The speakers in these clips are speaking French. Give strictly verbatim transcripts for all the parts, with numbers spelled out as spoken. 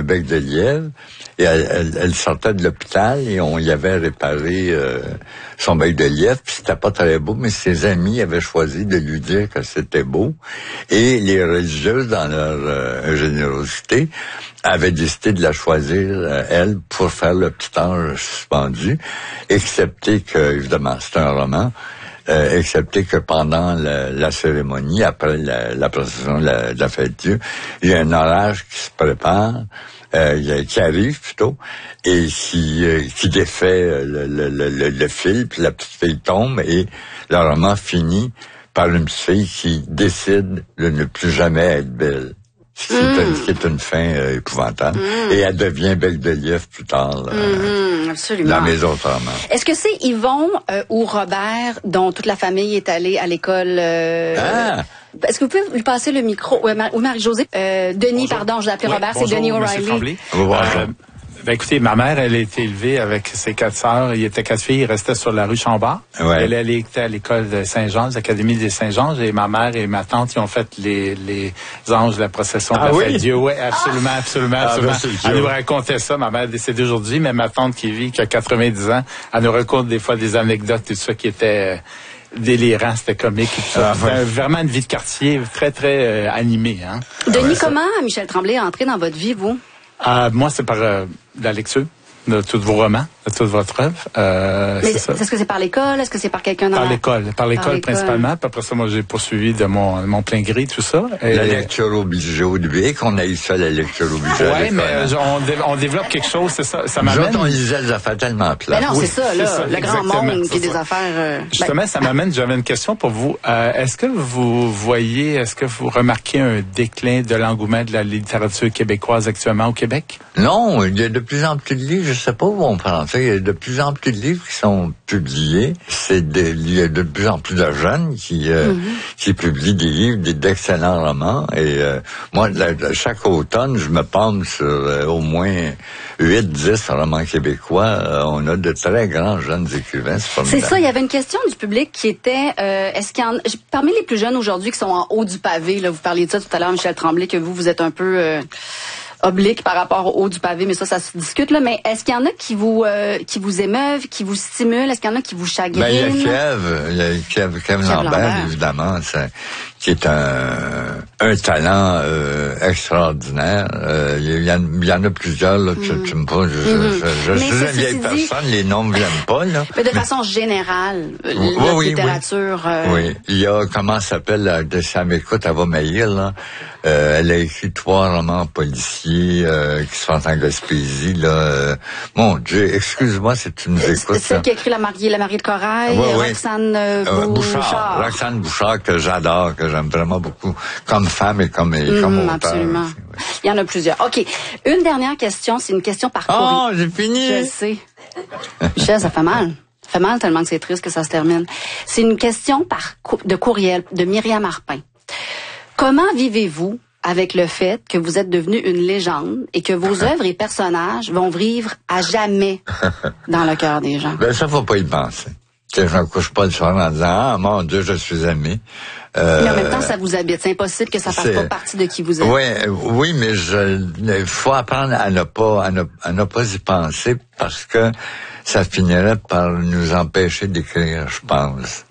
bec de lièvre. Et elle, elle, elle sortait de l'hôpital et on y avait réparé euh, son bec de lièvre. Puis c'était pas très beau, mais ses amis avaient choisi de lui dire que c'était beau. Et les religieuses, dans leur euh, générosité, avaient décidé de la choisir, euh, elle, pour faire le petit ange suspendu, excepté que, évidemment, c'est un roman, euh, excepté que pendant la, la cérémonie, après la, la procession de la, de la fête Dieu, il y a un orage qui se prépare, Euh, qui arrive plutôt et qui euh, qui défait le, le, le, le fil, puis la petite fille tombe et le roman finit par une petite fille qui décide de ne plus jamais être belle. Ce qui, mm. est, ce qui est une fin euh, épouvantable. Mm. Et elle devient Bec de lièvre plus tard là, mm-hmm, absolument. dans mes autres romans. Est-ce que c'est Yvon euh, ou Robert dont toute la famille est allée à l'école euh, Ah! Est-ce que vous pouvez lui passer le micro? Ouais, Mar- ou Marie-Josée? Euh, Denis, bonjour. pardon, je l'ai appelé Oui, Robert, bonjour, c'est Denis Monsieur O'Reilly. Euh, ben écoutez, ma mère, elle a été élevée avec ses quatre sœurs. Il y était quatre filles, ils restaient sur la rue Chambord. Ouais. Elle, elle était à l'école de Saint-Jean, l'Académie des Saint-Jean. Et ma mère et ma tante, ils ont fait les, les anges de la procession ah de la oui? fête Dieu. Oui, absolument, absolument, ah, absolument. Ben elle nous racontait ça. Ma mère est décédée aujourd'hui, mais ma tante qui vit, qui a quatre-vingt-dix ans, elle nous raconte des fois des anecdotes, tout ça qui était délirant, c'était comique et tout ça. Ah, c'était ouais. vraiment une vie de quartier très, très euh, animée. Hein. Denis, Ah ouais, comment Michel Tremblay est entré dans votre vie, vous? Euh, moi, c'est par euh, la lecture de tous vos romans, de toute votre œuvre. Euh, Mais c'est ça. est-ce que c'est par l'école? Est-ce que c'est par quelqu'un dans Par la... l'école, par l'école l'école. principalement. Puis après ça, moi, j'ai poursuivi de mon, mon plein gré, tout ça. Et La lecture obligée au début, et qu'on a eu ça, la lecture obligée à ouais, l'école, mais hein. euh, on, dé- on développe quelque chose, c'est ça. Ça Nous m'amène. autres, on lisait des affaires tellement plates. Ben non, Oui, c'est ça, là, c'est ça, le grand exactement, monde, c'est puis des ça. affaires... euh, Justement, ben, ça m'amène, j'avais une question pour vous. Euh, est-ce que vous voyez, est-ce que vous remarquez un déclin de l'engouement de la littérature québécoise actuellement au Québec? Non, il y a de plus en plus de livres, je sais pas où on prend ça, il y a de plus en plus de livres qui sont publiés. C'est de, il y a de plus en plus de jeunes qui euh, mm-hmm. qui publient des livres, des, d'excellents romans. Et euh, moi, la, la, chaque automne, je me penche sur euh, au moins huit, dix romans québécois. Euh, on a de très grands jeunes écrivains. C'est, c'est ça, il y avait une question du public qui était, euh, est-ce qu'il y en a, parmi les plus jeunes aujourd'hui qui sont en haut du pavé, là, vous parliez de ça tout à l'heure, Michel Tremblay, que vous, vous êtes un peu... Euh, oblique par rapport au haut du pavé, mais ça, ça se discute, là. Mais est-ce qu'il y en a qui vous euh, qui vous émeuvent, qui vous stimulent? Est-ce qu'il y en a qui vous chagrinent? Ben, il y a Kev, il y a Kev, Kev Lambert, Lambert, évidemment, c'est, qui est un, un talent euh, extraordinaire. Euh, il, y en, il y en a plusieurs, là, tu, mm. tu me poses. Je, mm. je, je, je suis une vieille dit, personne, les noms ne viennent pas, là. Mais de façon générale, oui, la oui, littérature... Oui. Euh... oui, il y a, comment ça s'appelle, de ça m'écoute, elle va maillir, là. Euh, elle a écrit trois romans policiers euh, qui se passent en Gaspésie, là. Euh, mon Dieu, excuse-moi, c'est tu nous écoutes. C'est celle qui a écrit La mariée, La mariée de corail, oui, oui. Roxane euh, euh, Bouchard. Bouchard. Roxane Bouchard, que j'adore, que j'aime vraiment beaucoup, comme femme et comme, et comme mmh, auteur. Absolument. Aussi, ouais. Il y en a plusieurs. OK. Une dernière question, c'est une question par courrier. Oh, j'ai fini! Je sais. Michel, ça fait mal. Ça fait mal tellement que c'est triste que ça se termine. C'est une question par de courriel de Myriam Arpin. Comment vivez-vous avec le fait que vous êtes devenu une légende et que vos œuvres et personnages vont vivre à jamais dans le cœur des gens? Ben, ça, faut pas y penser. Que je ne couche pas le soir en disant, ah, mon Dieu, je suis aimé. Euh, mais en même temps, ça vous habite. C'est impossible que ça fasse pas partie de qui vous êtes. Oui, oui, mais je, il faut apprendre à ne pas, à ne, à ne pas y penser parce que ça finirait par nous empêcher d'écrire, je pense.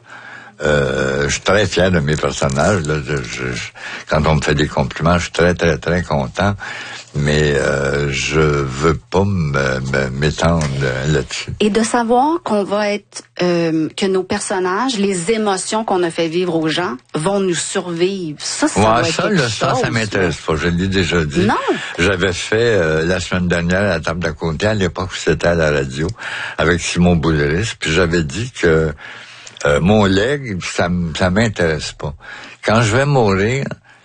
Euh, je suis très fier de mes personnages. Là. Je, je, je, quand on me fait des compliments, je suis très, très, très content. Mais euh, je veux pas me, me, m'étendre là-dessus. Et de savoir qu'on va être, euh, que nos personnages, les émotions qu'on a fait vivre aux gens, vont nous survivre. Ça, ça ouais, va être ça, quelque là, chose. ça, ça m'intéresse pas. Je l'ai déjà dit. Non. J'avais fait euh, la semaine dernière à la table d'à côté, à l'époque où c'était à la radio, avec Simon Boulris, puis j'avais dit que Euh, mon legs, ça, ça m'intéresse pas. Quand je vais mourir,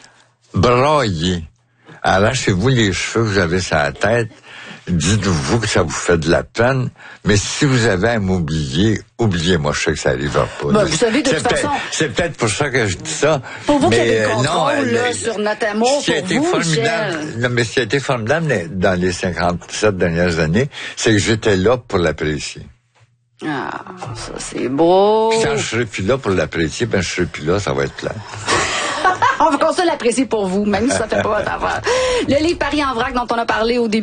braillez. Arrachez-vous les cheveux que vous avez sur la tête. Dites-vous que ça vous fait de la peine. Mais si vous avez à m'oublier, oubliez-moi. Je sais que ça n'arrivera pas. Ben, vous savez, de c'est toute peut-être, façon... c'est peut-être pour ça que je dis ça. Pour vous mais, qui avez le euh, contrôle non, là, le, sur notre amour ce qui a pour été vous, formidable, Michel. non, mais ce qui a été formidable dans les cinquante-sept dernières années, c'est que j'étais là pour l'apprécier. Ah, ça c'est beau. Puis quand je serai plus là pour l'apprécier, ben je serai plus là, ça va être plat. On veut qu'on se l'apprécie pour vous, même si ça fait pas votre affaire. Le livre Paris en vrac dont on a parlé au début.